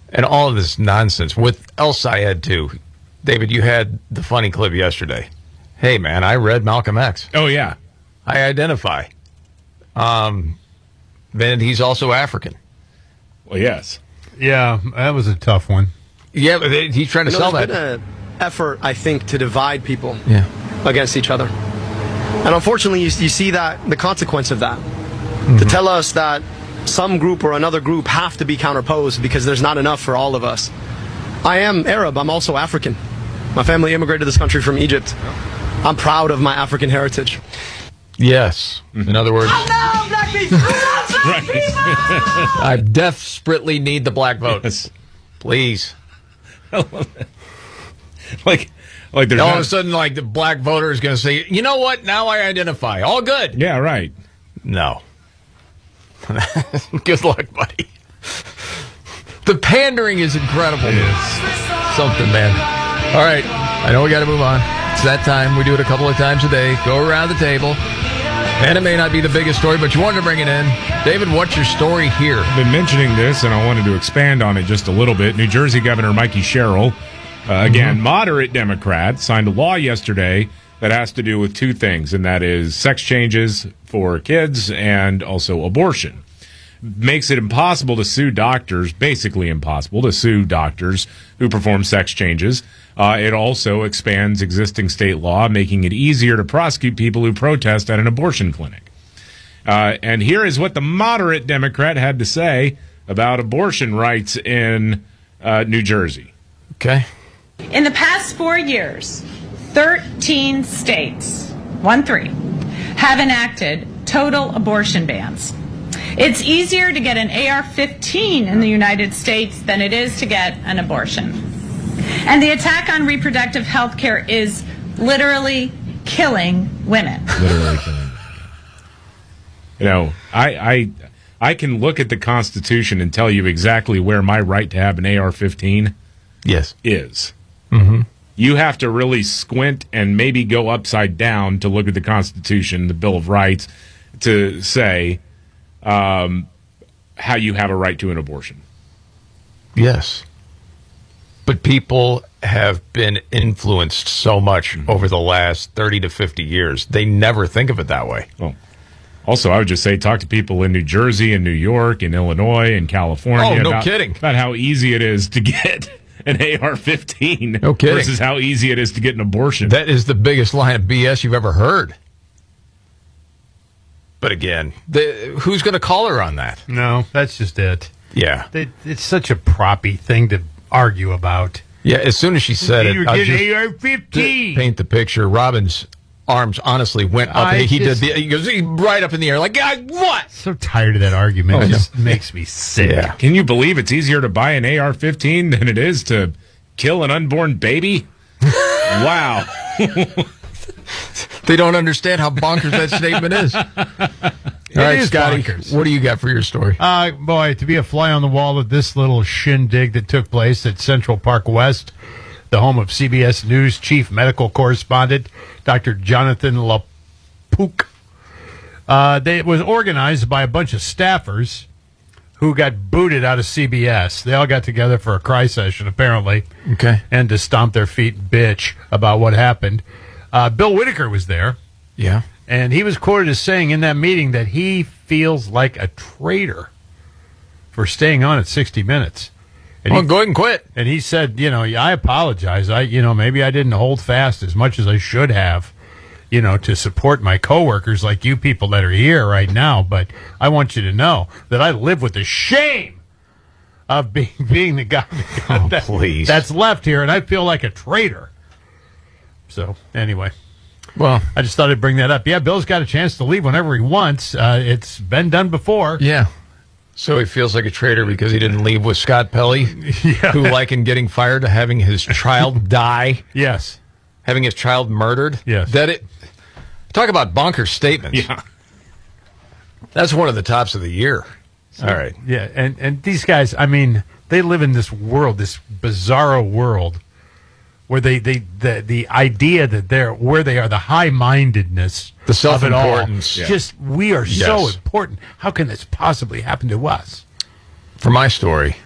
And all of this nonsense with El Sayed, too. David, you had the funny clip yesterday. Hey, man, I read Malcolm X. Oh, yeah. I identify. Then he's also African. Well, yes. Yeah, that was a tough one. Yeah, but he's trying to sell that. There's been an effort, I think, to divide people against each other. And unfortunately, you see that the consequence of that. To tell us that some group or another group have to be counterposed because there's not enough for all of us. I am Arab. I'm also African. My family immigrated to this country from Egypt. I'm proud of my African heritage. Yes. In other words, Black people! Black people! I desperately need the black vote. Yes. Please. Like there's all of a sudden, like the black voter is going to say, you know what? Now I identify. All good. Yeah, right. No. Good luck, buddy. The pandering is incredible. It is. Something, man. All right. I know we got to move on. It's that time. We do it a couple of times a day. Go around the table. And it may not be the biggest story, but you wanted to bring it in. David, what's your story here? I've been mentioning this, and I wanted to expand on it just a little bit. New Jersey Governor Mikey Sherrill, again, moderate Democrat, signed a law yesterday that has to do with two things, and that is sex changes for kids and also abortion. Makes it impossible to sue doctors, basically impossible to sue doctors who perform sex changes. It also expands existing state law, making it easier to prosecute people who protest at an abortion clinic. And here is what the moderate Democrat had to say about abortion rights in New Jersey. Okay. In the past 4 years, 13 states, 13, have enacted total abortion bans. It's easier to get an AR-15 in the United States than it is to get an abortion. And the attack on reproductive health care is literally killing women. Literally killing women. You know, I can look at the Constitution and tell you exactly where my right to have an AR-15 is. Mm-hmm. You have to really squint and maybe go upside down to look at the Constitution, the Bill of Rights, to say how you have a right to an abortion. Yes. But people have been influenced so much over the last 30 to 50 years. They never think of it that way. Well, also, I would just say talk to people in New Jersey and New York and Illinois and California. Oh, no kidding. About how easy it is to get an AR-15 no kidding. Versus how easy it is to get an abortion. That is the biggest line of BS you've ever heard. But again, who's going to call her on that? No, that's just it. Yeah. It's such a proppy thing to argue about. Yeah, as soon as she said it, I just AR-15. Paint the picture. Robin's arms honestly went up. He goes right up in the air like, what? So tired of that argument. It just makes me sick. Yeah. Can you believe it's easier to buy an AR-15 than it is to kill an unborn baby? Wow. They don't understand how bonkers that statement is. All right, Scotty, bonkers. What do you got for your story? Boy, to be a fly on the wall of this little shindig that took place at Central Park West, the home of CBS News chief medical correspondent, Dr. Jonathan LaPook. It was organized by a bunch of staffers who got booted out of CBS. They all got together for a cry session, apparently, and to stomp their feet and bitch about what happened. Bill Whitaker was there. Yeah. And he was quoted as saying in that meeting that he feels like a traitor for staying on at 60 Minutes. And go ahead and quit. And he said, I apologize. Maybe I didn't hold fast as much as I should have, to support my coworkers like you people that are here right now. But I want you to know that I live with the shame of being the guy please. That's left here, and I feel like a traitor. So, anyway. Well, I just thought I'd bring that up. Yeah, Bill's got a chance to leave whenever he wants. It's been done before. Yeah. So he feels like a traitor because he didn't leave with Scott Pelley, who likened getting fired to having his child die. Yes. Having his child murdered. Yes. Talk about bonkers statements. Yeah. That's one of the tops of the year. All right. Yeah, and these guys, they live in this world, this bizarro world, where the idea that they are the high-mindedness, the self-importance, of it all, we are so important. How can this possibly happen to us? For my story,